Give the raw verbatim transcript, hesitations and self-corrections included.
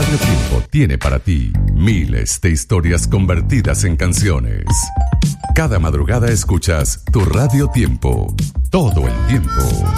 Radio Tiempo tiene para ti miles de historias convertidas en canciones. Cada madrugada escuchas tu Radio Tiempo, todo el tiempo.